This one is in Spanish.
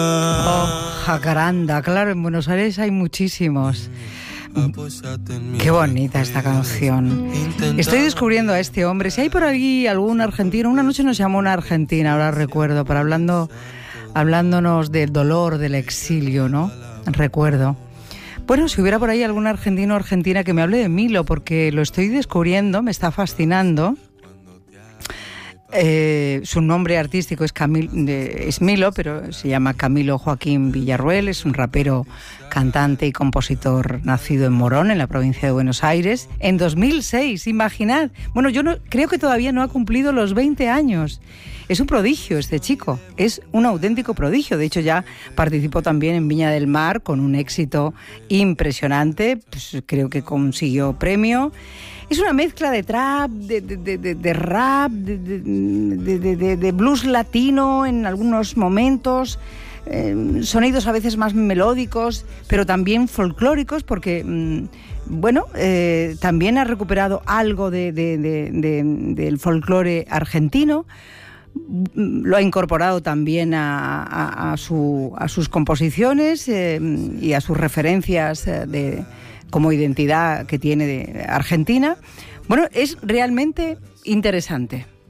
Oh, Jacaranda, claro, en Buenos Aires hay muchísimos. Qué bonita esta canción. Estoy descubriendo a este hombre. Si hay por ahí algún argentino, una noche nos llamó una argentina, ahora recuerdo, pero hablándonos del dolor del exilio, ¿no? Recuerdo. Bueno, si hubiera por ahí algún argentino o argentina que me hable de Milo, porque lo estoy descubriendo, me está fascinando. Su nombre artístico es Milo, pero se llama Camilo Joaquín Villarroel. Es un rapero, cantante y compositor nacido en Morón, en la provincia de Buenos Aires, en 2006, imaginad. Bueno, creo que todavía no ha cumplido los 20 años. Es un prodigio este chico, es un auténtico prodigio. De hecho, ya participó también en Viña del Mar con un éxito impresionante. Pues creo que consiguió premio. Es una mezcla de trap, de rap, de blues latino en algunos momentos, sonidos a veces más melódicos, pero también folclóricos, porque, también ha recuperado algo del folclore argentino. Lo ha incorporado también a sus composiciones y a sus referencias como identidad que tiene de Argentina. Bueno, es realmente interesante.